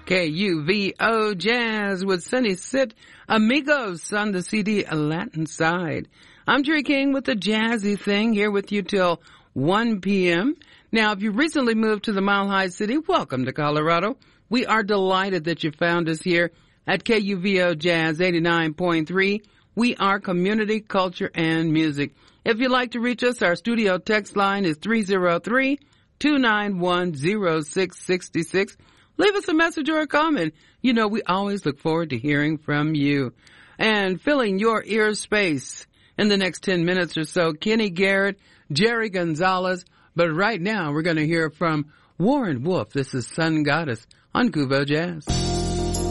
KUVO Jazz with Sunny Sit Amigos on the CD Latin side. I'm Jerry King with the Jazzy Thing, here with you till 1 p.m. Now, if you recently moved to the Mile High City, welcome to Colorado. We are delighted that you found us here at KUVO Jazz 89.3. We are community, culture, and music. If you'd like to reach us, our studio text line is 303-291-0666. Leave us a message or a comment. You know, we always look forward to hearing from you. And filling your ear space in the next 10 minutes or so, Kenny Garrett, Jerry Gonzalez. But right now, we're going to hear from Warren Wolf. This is Sun Goddess on KUVO Jazz.